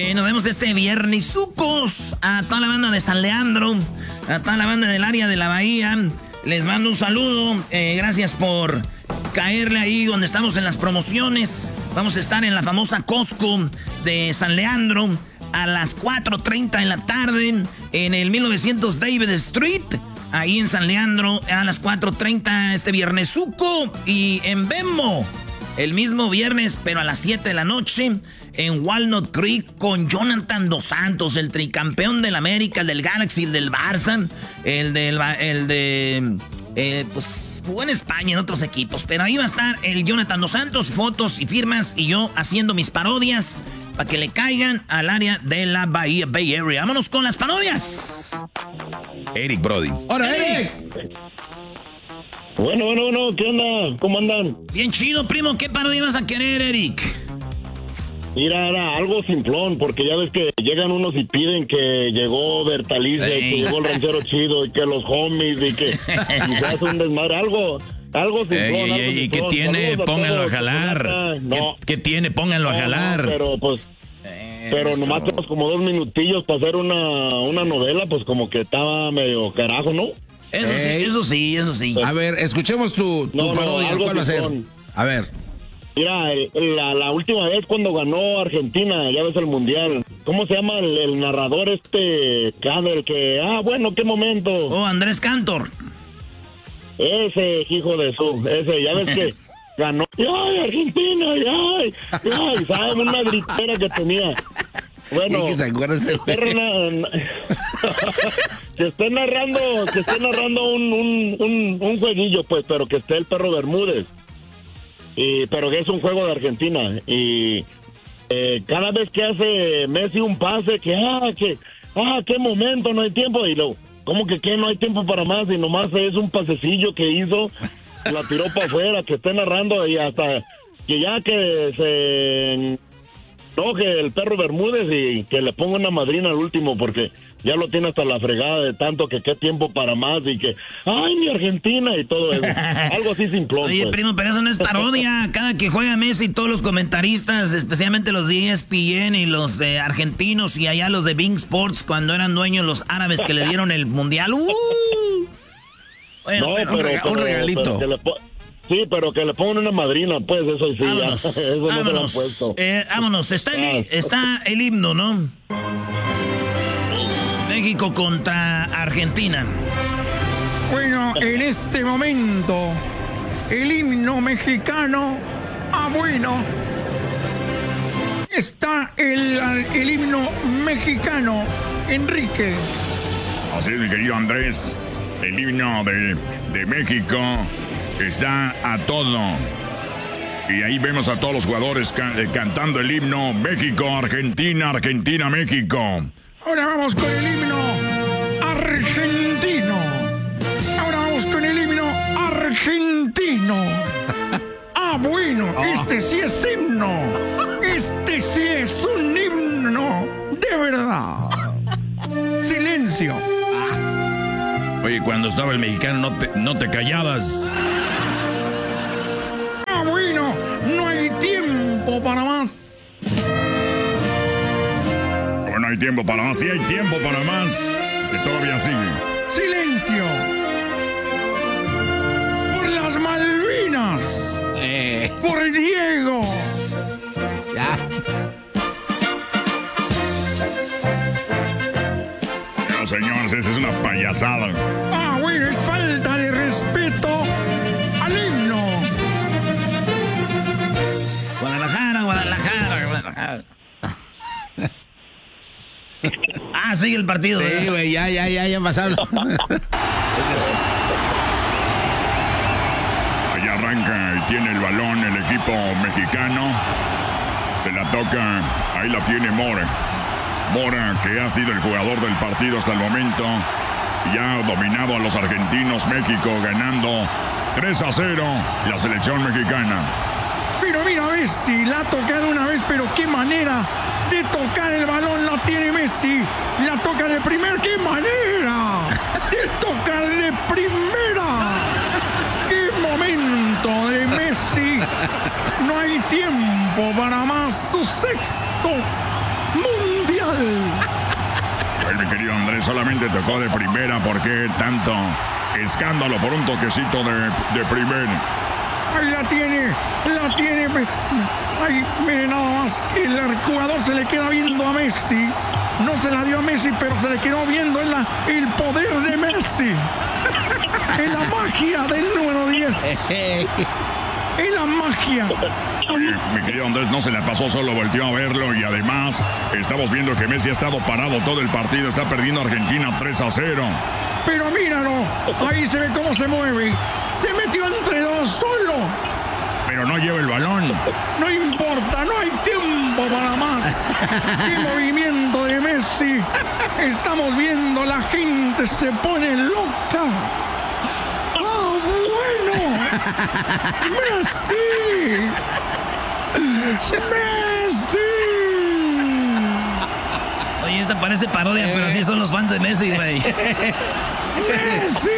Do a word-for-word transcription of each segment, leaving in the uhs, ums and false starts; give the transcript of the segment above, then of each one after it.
Eh, nos vemos este viernes. Sucos a toda la banda de San Leandro, a toda la banda del área de la Bahía. Les mando un saludo. Eh, gracias por caerle ahí donde estamos en las promociones. Vamos a estar en la famosa Costco de San Leandro a las cuatro treinta de la tarde en el mil novecientos David Street. Ahí en San Leandro a las cuatro treinta este viernes. Suco y en Venmo el mismo viernes, pero a las siete de la noche en Walnut Creek con Jonathan Dos Santos, el tricampeón del América, el del Galaxy, el del Barça, el del el de eh, pues jugó en España en otros equipos, pero ahí va a estar el Jonathan Dos Santos, fotos y firmas y yo haciendo mis parodias para que le caigan al área de la Bahía Bay Area. Vámonos con las parodias. Eric Brody. ¡Hola, Eric! Bueno, bueno, bueno, ¿qué onda? ¿Cómo andan? Bien chido, primo. ¿Qué parodia vas a querer, Eric? Mira, era algo simplón, porque ya ves que llegan unos y piden que llegó Bertalice, que llegó el ranchero chido, y que los homies, y que y se hace un desmadre. Algo, algo simplón, ey, algo ey, ¿y simplón. qué tiene? Saludos a Pónganlo todos, a jalar. no, ¿Qué, ¿Qué tiene? Pónganlo no, a jalar. No, pero pues... Eh, pero nuestro... nomás tenemos como dos minutillos para hacer una, una novela, pues como que estaba medio carajo, ¿no? Eso Ey. sí, eso sí, eso sí. A ver, escuchemos tu, tu No, no, parodia. algo ¿Cuál va a ser? simplón. A ver. Mira, el- la, la última vez cuando ganó Argentina, ya ves el Mundial, ¿cómo se llama el, el narrador este, Cader, que, ah, bueno, qué momento? Oh, Andrés Cantor. Ese hijo de su, ese, ya ves que ganó, ¡ay, Argentina, ay, ay! ¿Sabes? Una gritera que tenía. Bueno, ¿Y que se acuerda ese que esté na- que esté narrando, que esté narrando un, un, un, un jueguillo, pues, pero que esté el perro Bermúdez. Y, pero que es un juego de Argentina. Y eh, cada vez que hace Messi un pase, que, ah, que, ah, qué momento, no hay tiempo. Y luego, ¿cómo que qué? No hay tiempo para más. Y nomás es un pasecillo que hizo, la tiró para afuera, que esté narrando y hasta que ya que se enoje el perro Bermúdez y que le ponga una madrina al último, porque ya lo tiene hasta la fregada de tanto que qué tiempo para más y que, ay, mi Argentina y todo eso. Algo así simplón. Oye, pues. primo, pero eso no es parodia. Cada que juega Messi, todos los comentaristas, especialmente los de E S P N y los eh, argentinos y allá los de Bing Sports, cuando eran dueños los árabes que le dieron el mundial. ¡Uh! Bueno, No, pero- pero, rega- un pero- regalito. pero que le po- sí, pero que le pongan una madrina, pues eso sí, ya. vámonos, Eso no se lo han vámonos, puesto. eh, vámonos. Está el, está el himno, ¿no? México contra Argentina. Bueno, en este momento, el himno mexicano, ah bueno, está el, el himno mexicano, Enrique. Así es, mi querido Andrés. El himno de, de México está a todo. Y ahí vemos a todos los jugadores ca- eh, cantando el himno México, Argentina, Argentina, México. Ahora vamos con el himno argentino. Ahora vamos con el himno argentino. Ah, bueno, este sí es himno. Este sí es un himno de verdad. Silencio. Oye, cuando estaba el mexicano no te, no te callabas. Ah, bueno, no hay tiempo para más. Como no hay tiempo para más, sí hay tiempo para más. Que todavía sigue. Silencio. Por las Malvinas. Eh, Por Diego. ya. No, señores, esa es una payasada. Ah, bueno, es falta de respeto al himno. Guadalajara, Guadalajara, Guadalajara. Ah, sigue el partido. Sí, ¿verdad? güey, ya, ya, ya, ya pasaron. Ahí arranca y tiene el balón el equipo mexicano. Se la toca, ahí la tiene Mora. Mora, que ha sido el jugador del partido hasta el momento. Ya ha dominado a los argentinos. México ganando tres a cero la selección mexicana. Pero mira, Messi la ha tocado una vez, pero qué manera de tocar el balón la tiene Messi. La toca de primera, qué manera de tocar de primera. Qué momento de Messi. No hay tiempo para más. Su sexto mundial. Ay, mi querido Andrés, solamente tocó de primera. ¿Por qué tanto escándalo por un toquecito de, de primera? Ahí la tiene, la tiene. Ay, mire nada más, el jugador se le queda viendo a Messi. No se la dio a Messi, pero se le quedó viendo en la, el poder de Messi. En la magia del número diez. En la magia. Oye, mi querido Andrés, no se la pasó, solo volteó a verlo y además estamos viendo que Messi ha estado parado todo el partido. Está perdiendo Argentina tres a cero. Pero míralo, ahí se ve cómo se mueve. Se metió entre dos solo. Pero no lleva el balón. No importa, no hay tiempo para más. ¡Qué movimiento de Messi! Estamos viendo, la gente se pone loca. ¡Ah, bueno! ¡Messi! ¡Messi! Oye, esta parece parodia, pero así son los fans de Messi, güey. ¡Messi!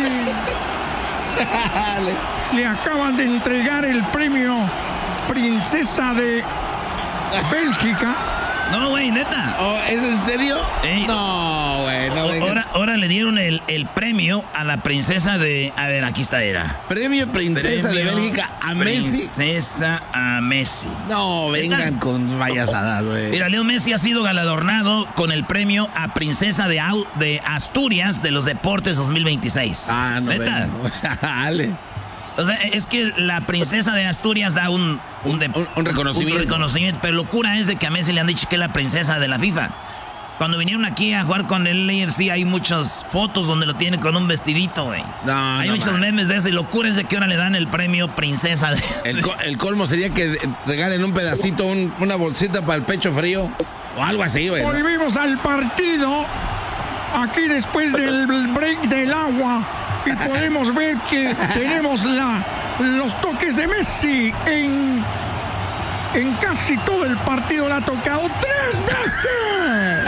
Le acaban de entregar el premio Princesa de Bélgica. No, güey, neta. Oh, ¿es en serio? Ey. No, güey, no venga. Ahora, ahora le dieron el, el premio a la princesa de... A ver, aquí está, era. Premio Princesa Premio de Bélgica a Messi. Princesa a Messi. No, vengan ¿Neta? con payasadas, güey. Mira, Leo Messi ha sido galardonado con el premio a Princesa de, Au- de Asturias de los Deportes dos mil veintiséis. Ah, no, ¿Neta? vengan. Dale. O sea, es que la princesa de Asturias da un... Un, de- Un- un reconocimiento. un reconocimiento. Pero locura es de que a Messi le han dicho que es la princesa de la FIFA. Cuando vinieron aquí a jugar con el A F C hay muchas fotos donde lo tiene con un vestidito, güey. No, Hay no, muchos man. memes de eso y locura es de que ahora le dan el premio princesa de... El, co- el colmo sería que regalen un pedacito, un- una bolsita para el pecho frío o algo así, güey, ¿no? Volvimos al partido. Aquí después del break del agua. Y podemos ver que tenemos la, los toques de Messi en, en casi todo el partido. Le ha tocado tres veces.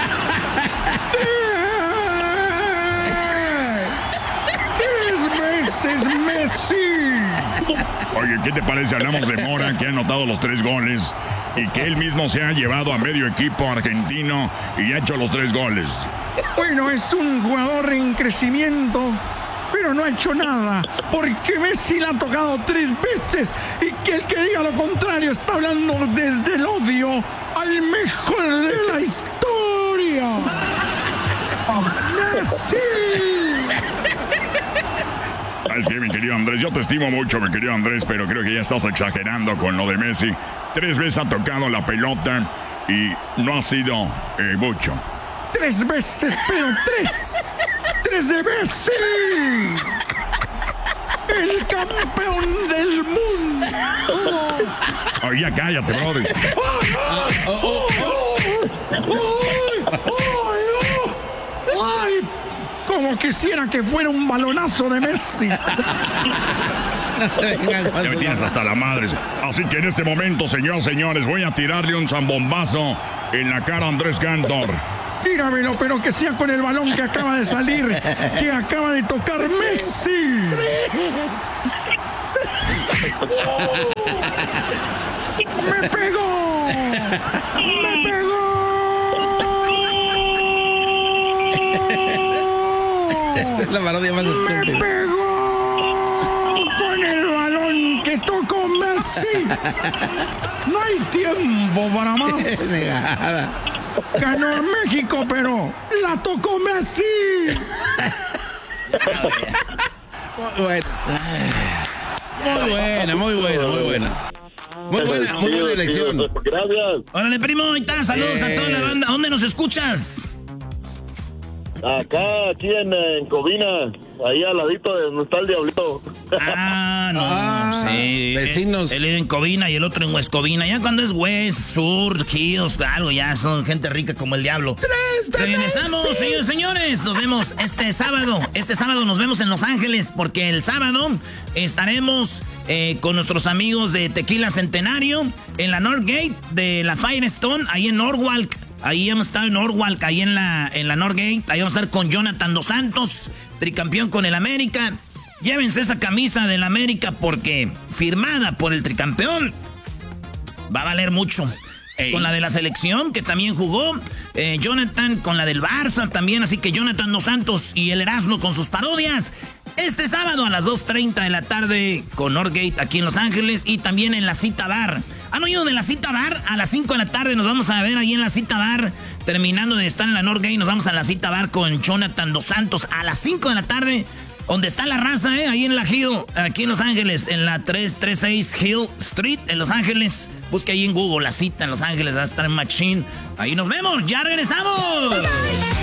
¡Tres! ¡Tres veces Messi! Oye, ¿qué te parece? Hablamos de Mora, que ha anotado los tres goles y que él mismo se ha llevado a medio equipo argentino y ha hecho los tres goles. Bueno, es un jugador en crecimiento, pero no ha hecho nada, porque Messi le ha tocado tres veces y que el que diga lo contrario está hablando desde el odio al mejor de la historia. ¡Messi! ¿Sabes qué, mi querido Andrés? Yo te estimo mucho, mi querido Andrés, pero creo que ya estás exagerando con lo de Messi. Tres veces ha tocado la pelota y no ha sido eh, mucho. Tres veces, pero tres. Tres de Messi. El campeón del mundo. Oye, ya cállate, brother. ¡Ay! Como quisiera que fuera un balonazo de Messi. No se vengan con Ya me sus tienes hasta la madre. Así que en este momento, señoras y señores, voy a tirarle un zambombazo en la cara a Andrés Cantor. Tíramelo, pero que sea con el balón que acaba de salir, que acaba de tocar Messi. ¡Me pegó! ¡Me pegó! Es la parodia más ¡Me estúpida. pegó! Con el balón que tocó Messi. No hay tiempo para más. Negada. Ganó México, pero la tocó Messi. Muy buena. Muy buena, muy buena, muy buena. Muy buena, muy buena elección. Gracias. Órale, primo, ahí está, saludos a toda la banda. ¿Dónde nos escuchas? Acá, aquí en, en Covina, ahí al ladito de donde está el Diablito. Ah, no, Ah, sí. vecinos. Él, él vive en Covina y el otro en Huescovina. Ya cuando es West, Sur, Hills, algo, ya son gente rica como el diablo. Tres de Regresamos, Messi. señores, señores. Nos vemos este sábado. Este sábado nos vemos en Los Ángeles porque el sábado estaremos eh, con nuestros amigos de Tequila Centenario en la Northgate de la Firestone, ahí en Norwalk. Ahí hemos estado en Norwalk, ahí en la, en la Northgate. Ahí vamos a estar con Jonathan Dos Santos, tricampeón con el América. Llévense esa camisa del América porque firmada por el tricampeón va a valer mucho. Ey. Con la de la selección, que también jugó. Eh, Jonathan con la del Barça también. Así que Jonathan Dos Santos y el Erasmo con sus parodias. Este sábado a las dos treinta de la tarde con Northgate aquí en Los Ángeles. Y también en la Cita Bar. ¿Han oído de la Cita Bar? A las cinco de la tarde nos vamos a ver ahí en la Cita Bar. Terminando de estar en la Northgate, nos vamos a la Cita Bar con Jonathan Dos Santos a las cinco de la tarde. Donde está la raza, ¿eh? Ahí en la Hill, aquí en Los Ángeles, en la trescientos treinta y seis Hill Street, en Los Ángeles. Busque ahí en Google la cita en Los Ángeles, va a estar en Machine. Ahí nos vemos, ya regresamos.